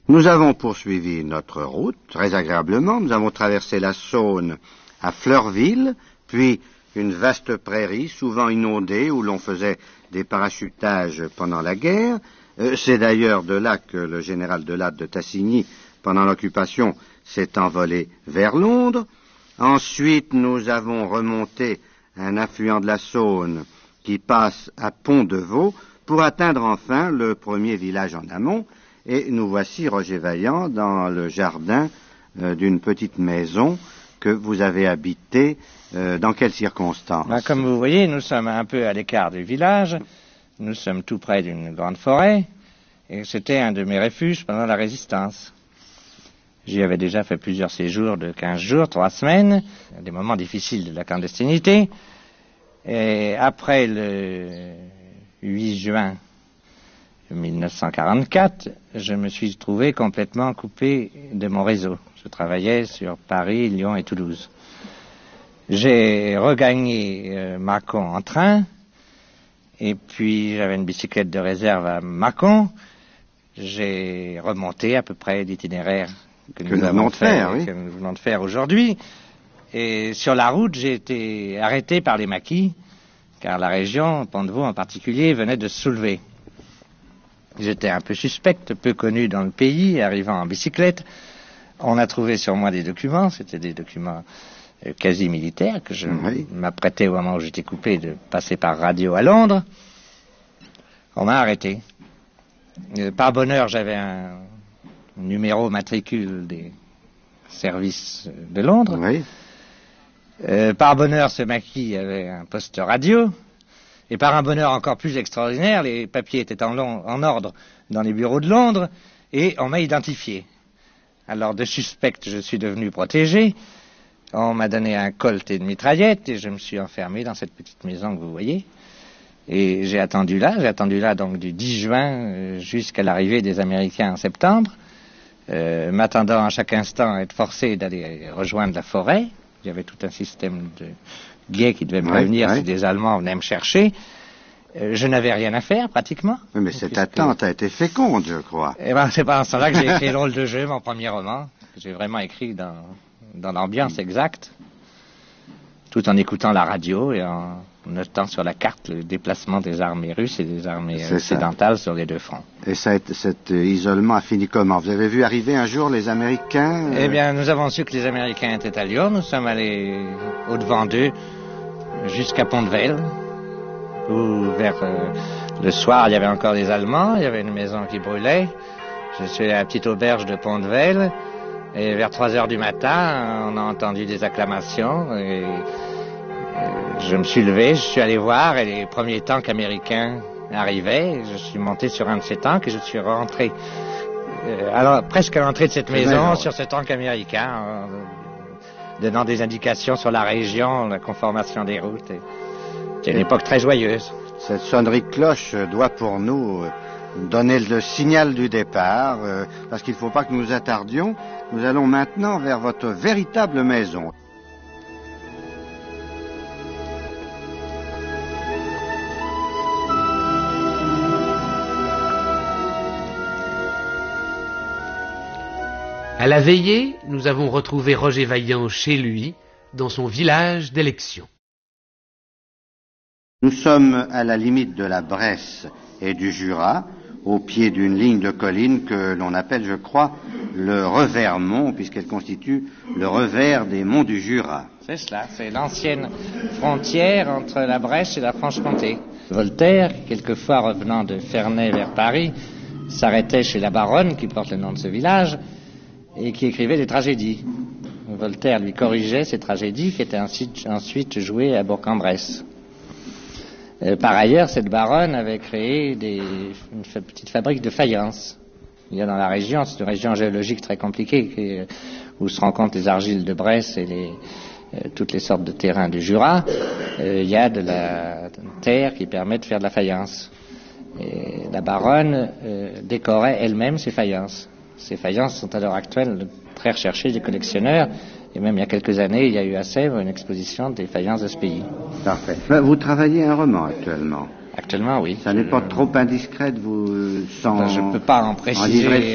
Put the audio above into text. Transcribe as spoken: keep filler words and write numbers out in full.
Nous avons poursuivi notre route très agréablement. Nous avons traversé la Saône à Fleurville, puis une vaste prairie souvent inondée où l'on faisait des parachutages pendant la guerre. Euh, c'est d'ailleurs de là que le général Delatte de Tassigny, pendant l'occupation, s'est envolé vers Londres. Ensuite, nous avons remonté un affluent de la Saône qui passe à Pont-de-Vaux pour atteindre enfin le premier village en amont. Et nous voici, Roger Vaillant, dans le jardin euh, d'une petite maison que vous avez habitée. Euh, dans quelles circonstances? Ben, comme vous voyez, nous sommes un peu à l'écart du village. Nous sommes tout près d'une grande forêt. Et c'était un de mes refuges pendant la Résistance. J'y avais déjà fait plusieurs séjours de quinze jours, trois semaines, des moments difficiles de la clandestinité. Et après le huit juin mille neuf cent quarante-quatre, je me suis trouvé complètement coupé de mon réseau. Je travaillais sur Paris, Lyon et Toulouse. J'ai regagné euh, Mâcon en train, et puis j'avais une bicyclette de réserve à Mâcon. J'ai remonté à peu près l'itinéraire que, que nous, nous avons venons de faire, oui. que nous venons de faire aujourd'hui. Et sur la route, j'ai été arrêté par les maquis, car la région, Pont-de-Vaux en particulier, venait de se soulever. J'étais un peu suspect, peu connu dans le pays, arrivant en bicyclette. On a trouvé sur moi des documents, c'était des documents euh, quasi militaires, que je oui. m'apprêtais au moment où j'étais coupé de passer par radio à Londres. On m'a arrêté. Euh, par bonheur, j'avais un numéro matricule des services de Londres. Oui. Euh, par bonheur, ce maquis avait un poste radio. Et par un bonheur encore plus extraordinaire, les papiers étaient en, long, en ordre dans les bureaux de Londres, et on m'a identifié. Alors, de suspect, je suis devenu protégé. On m'a donné un colt et une mitraillette, et je me suis enfermé dans cette petite maison que vous voyez. Et j'ai attendu là, j'ai attendu là donc du dix juin euh, jusqu'à l'arrivée des Américains en septembre, euh, m'attendant à chaque instant à être forcé d'aller rejoindre la forêt. Il y avait tout un système de guet qui devait me prévenir ouais, ouais. si des Allemands venaient me chercher. Euh, je n'avais rien à faire, pratiquement. Oui, mais cette attente a été féconde, je crois. Eh ben, c'est pas en ce temps-là que j'ai écrit le rôle de jeu, mon premier roman. J'ai vraiment écrit dans, dans l'ambiance exacte, tout en écoutant la radio et en notant sur la carte le déplacement des armées russes et des armées c'est occidentales ça. Sur les deux fronts. Et ça a été, cet isolement a fini comment? Vous avez vu arriver un jour les Américains? Eh bien, nous avons su que les Américains étaient à Lyon. Nous sommes allés au-devant d'eux jusqu'à Pont-de-Vaux, où vers euh, le soir, il y avait encore des Allemands, il y avait une maison qui brûlait. Je suis à la petite auberge de Pont-de-Vaux, et vers trois heures du matin, on a entendu des acclamations, et euh, je me suis levé, je suis allé voir, et les premiers tanks américains arrivaient. Je suis monté sur un de ces tanks, et je suis rentré, euh, alors, presque à l'entrée de cette maison, ouais, sur ce tank américain, euh, donnant des indications sur la région, la conformation des routes. C'est une époque très joyeuse. Cette sonnerie de cloche doit pour nous donner le signal du départ, euh, parce qu'il ne faut pas que nous attardions. Nous allons maintenant vers votre véritable maison. À la veillée, nous avons retrouvé Roger Vaillant chez lui, dans son village d'élection. Nous sommes à la limite de la Bresse et du Jura, au pied d'une ligne de collines que l'on appelle, je crois, le Revermont, puisqu'elle constitue le revers des monts du Jura. C'est cela, c'est l'ancienne frontière entre la Bresse et la Franche-Comté. Voltaire, quelquefois revenant de Ferney vers Paris, s'arrêtait chez la Baronne, qui porte le nom de ce village, et qui écrivait des tragédies. Voltaire lui corrigeait ces tragédies qui étaient ensuite, ensuite jouées à Bourg-en-Bresse. Euh, par ailleurs, cette baronne avait créé des, une fa- petite fabrique de faïence. Il y a dans la région, c'est une région géologique très compliquée qui, euh, où se rencontrent les argiles de Bresse et les, euh, toutes les sortes de terrains du Jura. Euh, il y a de la de terre qui permet de faire de la faïence. Et la baronne euh, décorait elle-même ses faïences. Ces faïences sont à l'heure actuelle très recherchées des collectionneurs. Et même il y a quelques années, il y a eu à Sèvres une exposition des faïences de ce pays. Parfait. Vous travaillez un roman actuellement? Actuellement, oui. Ça n'est pas trop indiscret de vous... Sans... Ben, je ne peux pas en préciser... En